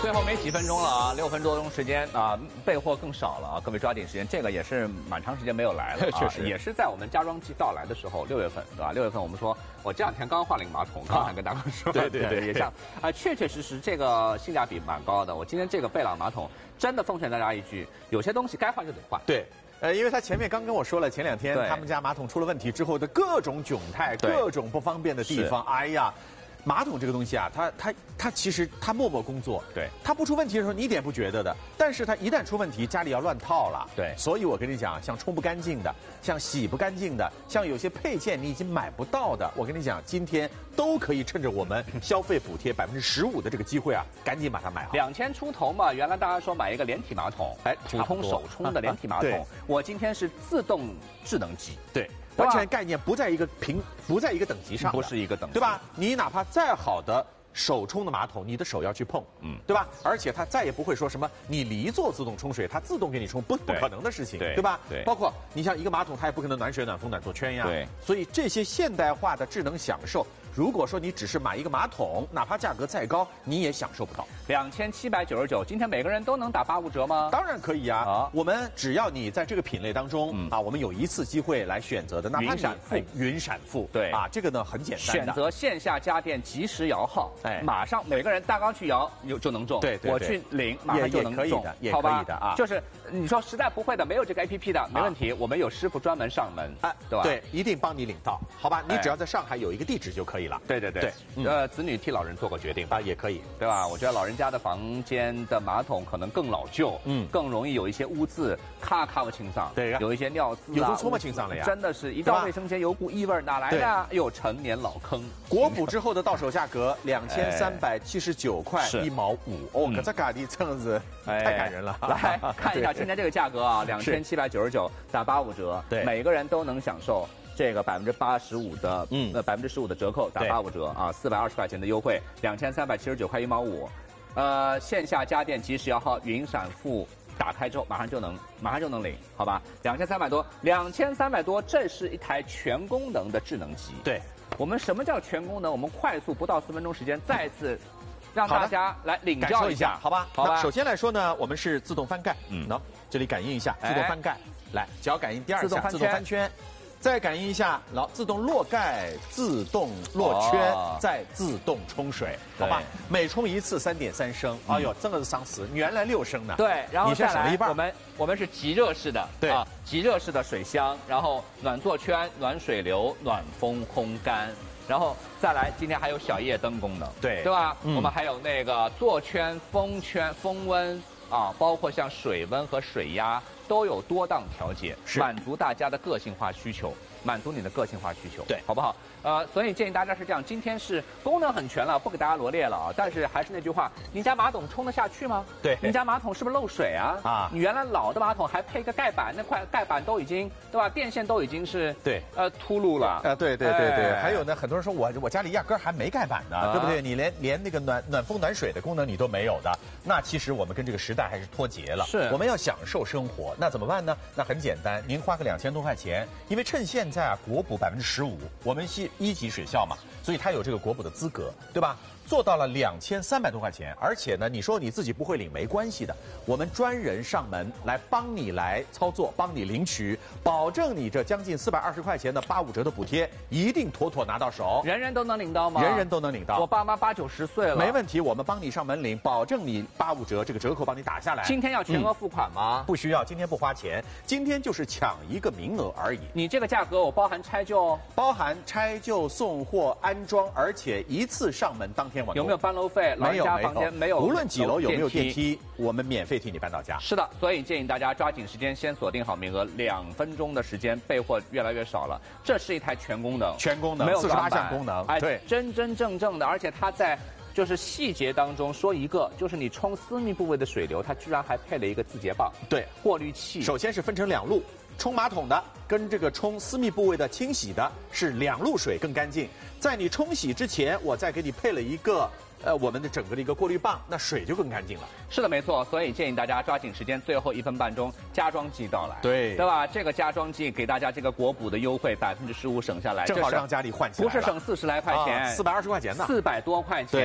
最后没几分钟了啊，6分多钟时间啊，备货更少了啊，各位抓紧时间，这个也是蛮长时间没有来了啊， 确实也是在我们家装季到来的时候，6月份对吧？6月份我们说，我这两天刚换了一个马桶，刚才跟大哥说， 对， 也像啊，确实这个性价比蛮高的。我今天这个贝朗马桶真的奉劝大家一句，有些东西该换就得换。 对。因为他前面刚跟我说了，前2天他们家马桶出了问题之后的各种窘态、各种不方便的地方，哎呀。马桶这个东西啊，它其实它默默工作， 对， 它不出问题的时候你一点不觉得的，但是它一旦出问题，家里要乱套了， 对， 所以我跟你讲，像冲不干净的，像洗不干净的，像有些配件你已经买不到的，我跟你讲，今天都可以趁着我们消费补贴15%的这个机会啊，赶紧把它买好。 2000出头嘛，原来大家说买一个连体马桶，哎，普通手冲的连体马桶，我今天是自动智能机， 对。完全概念不在一个等级上， 不是一个等级， 对吧？你哪怕再好的手冲的马桶，你的手要去碰，对吧？而且它再也不会说什么你离座自动冲水，它自动给你冲，不可能的事情，对吧？ 对， 包括你像一个马桶，它也不可能暖水、暖风、暖座圈呀。 对， 所以这些现代化的智能享受，如果说你只是买一个马桶，哪怕价格再高，你也享受不到。 2799，今天每个人都能打85折吗？ 当然可以啊！我们只要你在这个品类当中啊，我们有一次机会来选择的，哪怕云闪付， 对啊，这个呢很简单的， 选择线下家电即时摇号，哎，马上每个人大纲去摇就能中， 对， 我去领马上就能中， 也可以的啊。 就是你说实在不会的，没有这个 APP 的，没问题，我们有师傅专门上门，对吧？ 对，一定帮你领到，好吧？你只要在上海有一个地址就可以了。 对，子女替老人做个决定啊，也可以， 对吧？我觉得老人家的房间的马桶可能更老旧，更容易有一些污渍，咔我清桑， 对， 有一些尿渍， 有都搓么清桑了呀？ 真的是一到卫生间有股异味，哪来的？哎呦，陈年老坑。 国补之后的到手价格2379块1毛5，哦，可这嘎的真的是太感人了。 来看一下今天这个价格啊，2799打85折， 对， 每个人都能享受。这个85%的15%的折扣打85折啊，420块钱的优惠，2379块1毛5，线下家电即时摇号云闪付打开之后马上就能领，好吧？2300多，这是一台全功能的智能机。对，我们什么叫全功能？我们快速不到4分钟时间再次让大家来领教一下， 好吧？首先来说呢，我们是自动翻盖，这里感应一下，自动翻盖，来只要感应第2下，自动翻圈。再感应一下，然后自动落盖、自动落圈，再自动冲水，好吧？每冲一次3.3升，哎呦，真的是伤死！原来6升呢。 对，然后你先省了一半。 我们是极热式的，对啊，极热式的水箱，然后暖座圈、暖水流、暖风烘干，然后再来，今天还有小夜灯功能，对吧？我们还有那个座圈、风圈、风温啊，包括像水温和水压。都有多档调节，满足大家的个性化需求，满足你的个性化需求，对，好不好？所以建议大家是这样，今天是功能很全了，不给大家罗列了啊。但是还是那句话，您家马桶冲得下去吗？对，您家马桶是不是漏水啊？啊，你原来老的马桶还配个盖板，那块盖板都已经对吧？电线都已经是秃噜了。 对。还有呢，很多人说我家里压根儿还没盖板呢，对不对？你连那个暖风暖水的功能你都没有的，那其实我们跟这个时代还是脱节了。是，我们要享受生活。那怎么办呢？那很简单，您花个2000多块钱，因为趁现在啊，国补15%，我们是1级水校嘛，所以它有这个国补的资格，对吧？做到了2300多块钱，而且呢，你说你自己不会领没关系的，我们专人上门来帮你来操作，帮你领取，保证你这将近420块钱的85折的补贴一定妥妥拿到手。 人人都能领到吗？ 人人都能领到。 我爸妈80、90岁了， 没问题，我们帮你上门领，保证你85折这个折扣帮你打下来。 今天要全额付款吗？ 不需要，今天不花钱，今天就是抢一个名额而已。 你这个价格我包含拆旧， 包含拆旧、送货、安装，而且一次上门当天完工。 有没有搬楼费？ 没有， 房间没有。 无论几楼有没有电梯，我们免费替你搬到家。 是的，所以建议大家抓紧时间，先锁定好名额，2分钟的时间，备货越来越少了。这是一台全功能， 没有48项功能， 对，真正的，而且它在就是细节当中说一个，就是你冲私密部位的水流，它居然还配了一个自洁棒，对，过滤器。首先是分成2路。冲马桶的跟这个冲私密部位的清洗的是2路水更干净。在你冲洗之前，我再给你配了一个我们的整个的一个过滤棒，那水就更干净了。是的，没错。所以建议大家抓紧时间，最后1分半钟家装季到来，对吧？这个家装季给大家这个国补的优惠15%省下来， 正好让家里换起来了， 不是省40来块钱，420块钱呢，400多块钱。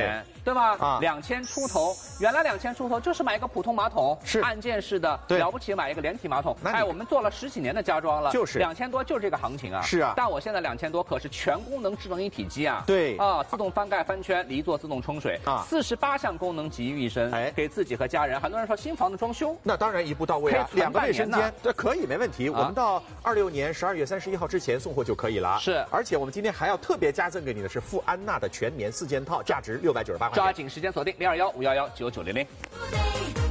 对吧？2000出头，原来2000出头就是买一个普通马桶，是按键式的，了不起买一个连体马桶。哎，我们做了10几年的家装了，就是2000多就是这个行情啊。是啊，但我现在2000多可是全功能智能一体机啊。对啊，自动翻盖翻圈，离座自动冲水啊，48项功能集于一身，哎，给自己和家人。很多人说新房子装修，那当然一步到位啊，2个卫生间，这可以没问题。我们到26年12月31号之前送货就可以了。是，而且我们今天还要特别加赠给你的是富安娜的全棉4件套，价值698块钱。抓紧时间锁定0215119900。